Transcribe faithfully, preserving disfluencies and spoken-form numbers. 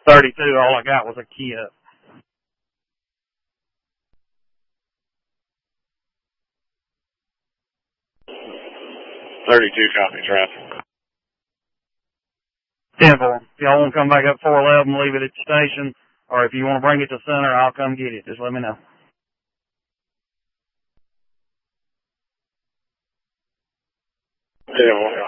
thirty-two, all I got was a kit. thirty-two copy traffic. ten four. If y'all want to come back up four eleven, leave it at the station, or if you want to bring it to center, I'll come get it. Just let me know. ten four.